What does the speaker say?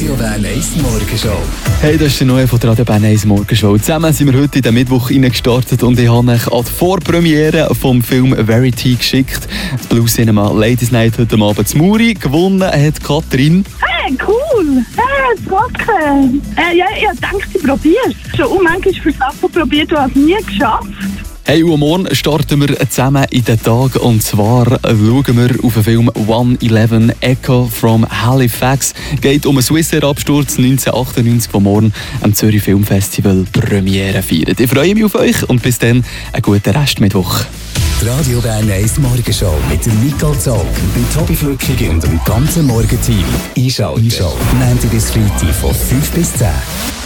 Radio Bern 1 Morgenshow. Hey, das ist der neue von der Radio Bern 1 Morgenshow. Zusammen sind wir heute in den Mittwoch reingestartet und ich habe euch an die Vorpremiere vom Film Verity geschickt. Das Blue Cinema Ladies Night heute Abend zu Muri. Gewonnen hat Katrin. Hey, cool! Hey, danke! Ja, ich dachte, ich probiere es. Schon manchmal für Sachen probiert, die ich nie geschafft. Hey, und morgen starten wir zusammen in den Tag. Und zwar schauen wir auf den Film 111 Echo from Halifax. Geht um einen Swissair-Absturz 1998, der morgen am Zürich Filmfestival Premiere feiert. Ich freue mich auf euch und bis dann einen guten Restmittwoch. Die Radio Bern 1 Morgenshow mit dem Nicole Zog, dem Tobi Flückig und dem ganzen Morgenteam. Einschalten. Montag bis Freitag von 5 bis 10.